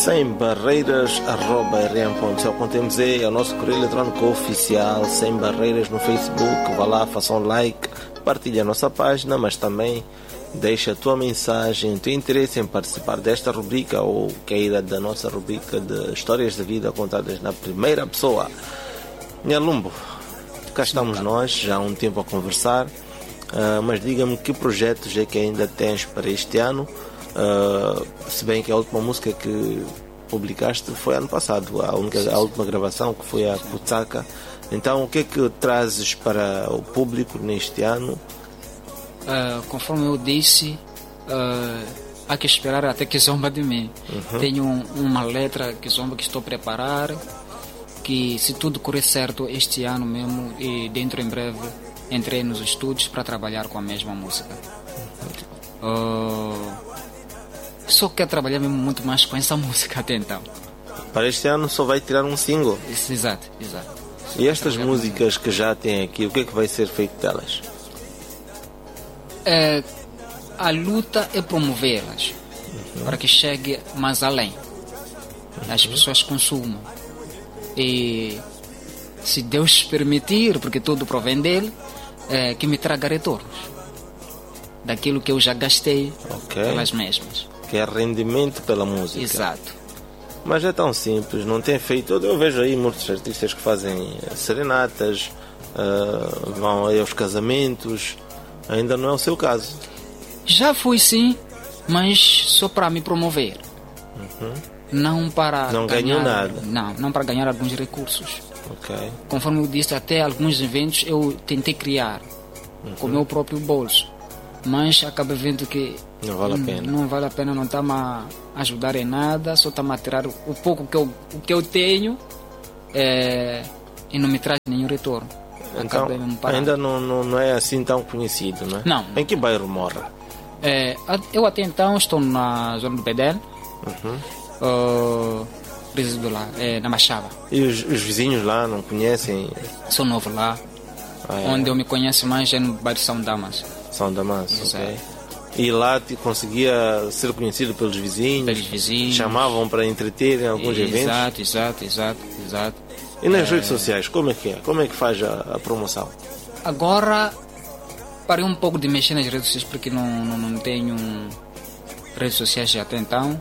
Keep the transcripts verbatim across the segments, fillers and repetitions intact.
sem barreiras arroba r m ponto c o ponto m z é o nosso correio eletrônico oficial. Sem Barreiras no Facebook. Vá lá, faça um like, partilhe a nossa página, mas também deixa a tua mensagem, o teu interesse em participar desta rubrica ou queira da nossa rubrica de histórias de vida contadas na primeira pessoa. Nhalumbo, cá estamos nós, já há um tempo a conversar, uh, mas diga-me que projetos é que ainda tens para este ano, uh, se bem que a última música que publicaste foi ano passado, a, única, a última gravação que foi a Kutsaka. Então o que é que trazes para o público neste ano? Uh, conforme eu disse, uh, há que esperar até que zomba de mim. Uhum. Tenho um, uma letra que zomba que estou a preparar, que se tudo correr certo este ano mesmo e dentro em breve entrei nos estúdios para trabalhar com a mesma música. Uh, só quero trabalhar mesmo muito mais com essa música até então. Para este ano só vai tirar um single? Isso, exato, exato. Só e estas músicas que já tem aqui, o que é que vai ser feito delas? É, a luta é promovê-las, uhum, para que chegue mais além, uhum, as pessoas consumam. E se Deus permitir, porque tudo provém dele, é, que me traga retornos daquilo que eu já gastei, okay, pelas mesmas. Que é rendimento pela música. Exato. Mas é tão simples, não tem feito. Eu vejo aí muitos artistas que fazem serenatas, uh, vão aí aos casamentos. Ainda não é o seu caso? Já fui sim, mas só para me promover. Uhum. Não para Não ganhar, ganhou nada? Não, não para ganhar alguns recursos. Okay. Conforme eu disse, até alguns eventos eu tentei criar, uhum, com o meu próprio bolso. Mas acabei vendo que não vale a pena. Não vale a pena, não está-me a ajudar em nada, só está-me a tirar o pouco que eu, o que eu tenho, é, e não me traz nenhum retorno. Então, ainda não, não, não é assim tão conhecido, não é? Não. Em que bairro mora? É, eu até então estou na zona do Bedel, uhum, uh, resido lá, é, na Machava. E os, os vizinhos lá não conhecem? Sou novo lá, ah, é. Onde eu me conheço mais é no bairro São Damas. São Damas, ok. E lá te conseguia ser conhecido pelos vizinhos? Pelos vizinhos. Chamavam para entreter em alguns exato, eventos? Exato, exato, exato, exato. E nas é... redes sociais, como é que é? Como é que faz a, a promoção? Agora parei um pouco de mexer nas redes sociais porque não, não, não tenho redes sociais já até então.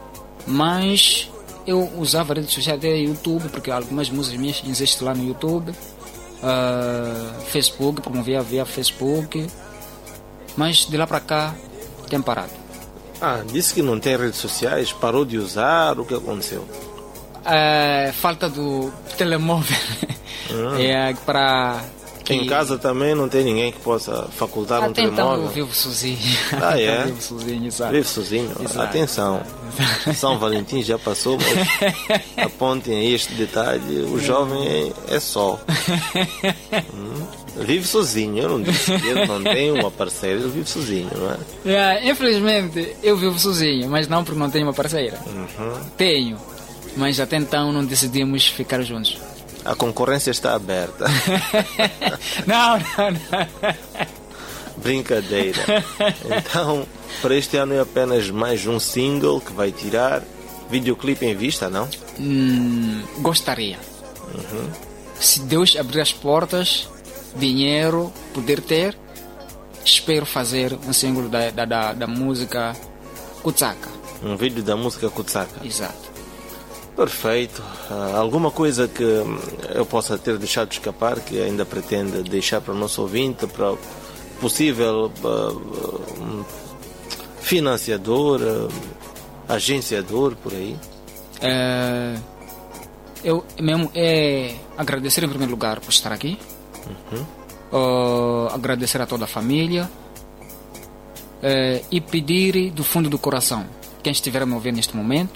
Mas eu usava redes sociais até YouTube, porque algumas músicas minhas existem lá no YouTube. Uh, Facebook, promovia via Facebook. Mas de lá para cá tem parado. Ah, disse que não tem redes sociais, parou de usar, o que aconteceu? É, falta do telemóvel. Hum. É, para que... Em casa também não tem ninguém que possa facultar Até um telemóvel? Então eu vivo sozinho. Ah, é? Vivo sozinho, sabe? Vive sozinho? Exato. Atenção, São Valentim já passou, mas apontem aí este detalhe, o jovem é, é só. Hum? Vive sozinho, eu não disse que ele não tem uma parceira, ele vive sozinho, não é? Yeah, infelizmente eu vivo sozinho, mas não porque não tenho uma parceira. Uhum. Tenho, mas até então não decidimos ficar juntos. A concorrência está aberta. Não, não, não. Brincadeira. Então, para este ano é apenas mais um single que vai tirar. Videoclipe em vista, não? Hum, gostaria. Uhum. Se Deus abrir as portas, dinheiro, poder ter, espero fazer um single da, da, da, da música Kutsaka. Um vídeo da música Kutsaka. Exato. Perfeito. Uh, alguma coisa que eu possa ter deixado escapar, que ainda pretende deixar para o nosso ouvinte, para o possível uh, um financiador, uh, agenciador, por aí? É, eu mesmo é agradecer em primeiro lugar por estar aqui. Uhum. Uh, agradecer a toda a família uh, e pedir do fundo do coração, quem estiver a me ouvir neste momento,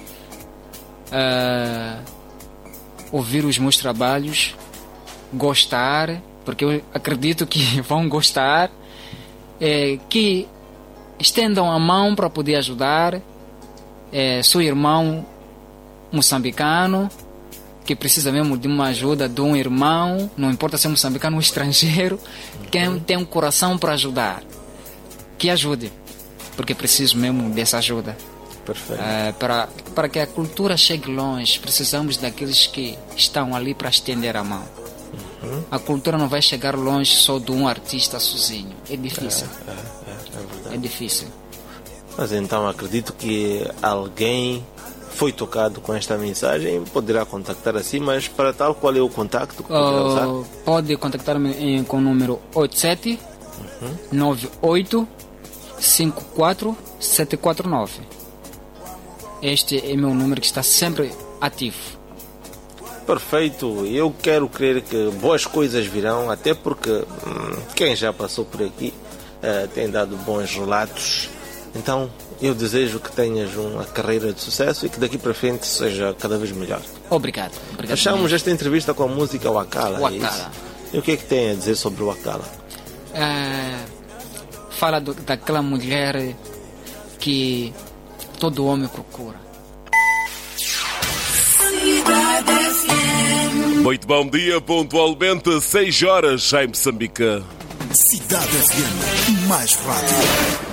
uh, ouvir os meus trabalhos, gostar, porque eu acredito que vão gostar, uh, que estendam a mão para poder ajudar. Uh, sou irmão moçambicano que precisa mesmo de uma ajuda de um irmão, não importa se é moçambicano ou estrangeiro, uhum. Quem tem um coração para ajudar, que ajude, porque preciso mesmo dessa ajuda. Perfeito. Uh, para, para que a cultura chegue longe, precisamos daqueles que estão ali para estender a mão. Uhum. A cultura não vai chegar longe só de um artista sozinho. É difícil. É, é, é, é verdade. É difícil. Mas então acredito que alguém foi tocado com esta mensagem, poderá contactar assim, mas para tal, qual é o contacto que poderá usar? Uh, pode contactar-me com o número oito sete nove oito cinco quatro sete quatro nove. Este é meu número que está sempre ativo. Perfeito, eu quero crer que boas coisas virão, até porque hum, quem já passou por aqui uh, tem dado bons relatos. Então eu desejo que tenhas uma carreira de sucesso e que daqui para frente seja cada vez melhor. Obrigado. Obrigado. Fechamos esta entrevista com a música Wakala. Wakala. É e o que é que tem a dizer sobre o Wakala? É, fala do, daquela mulher que todo homem procura. Muito bom dia, pontualmente seis horas em Moçambique. Cidade F M, mais rádio.